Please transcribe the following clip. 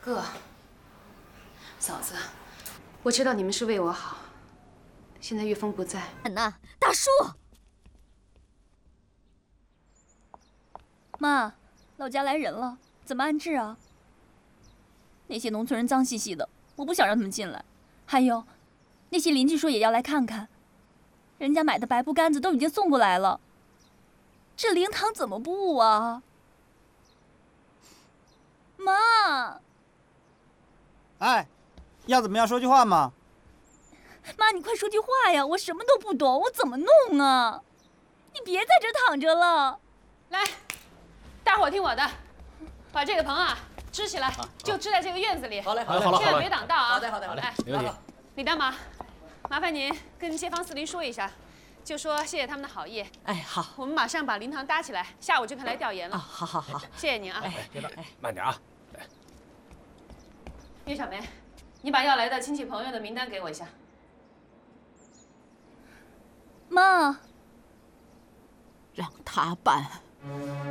哥，嫂子，我知道你们是为我好。现在岳峰不在， 呐，大叔， 妈，老家来人了，怎么安置啊？那些农村人脏兮兮的，我不想让他们进来。还有，那些邻居说也要来看看，人家买的白布杆子都已经送过来了，这灵堂怎么布啊？妈， 哎，要怎么样？说句话嘛。 妈，你快说句话呀！我什么都不懂，我怎么弄啊？你别在这躺着了。 来，大伙儿听我的，把这个棚啊支起来，就支在这个院子里。 好嘞， 好嘞， 千万别挡道啊！ 好的，好的，好嘞， 没问题。 李大妈，麻烦您跟街坊四邻说一下，就说谢谢他们的好意。 哎，好， 我们马上把灵堂搭起来，下午就可以来调研了。 好好好， 谢谢您啊。 别动，慢点啊。 岳小梅，你把要来的亲戚朋友的名单给我一下。 妈， 让他办。